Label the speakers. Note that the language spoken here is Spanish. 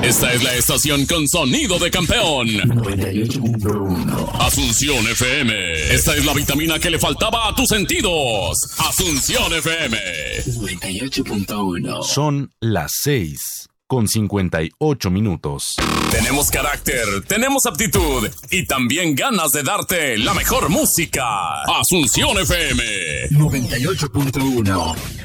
Speaker 1: Esta es la estación con sonido de campeón.
Speaker 2: 98.1.
Speaker 1: Asunción FM. Esta es la vitamina que le faltaba a tus sentidos. Asunción FM.
Speaker 2: 98.1.
Speaker 3: Son las 6:58.
Speaker 1: Tenemos carácter, tenemos aptitud y también ganas de darte la mejor música. Asunción FM.
Speaker 2: 98.1.